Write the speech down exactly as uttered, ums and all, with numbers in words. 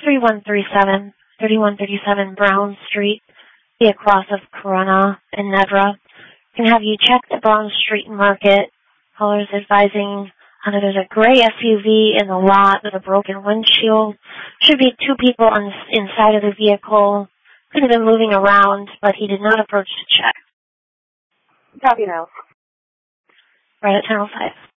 three one three seven, three one three seven Brown Street, be across of Corona and Nevra. Can have you check the Brown Street market. Callers advising uh, there's a gray S U V in the lot with a broken windshield. Should be two people on the inside of the vehicle. Could have been moving around, but he did not approach to check. Copy now. Right at ten oh five.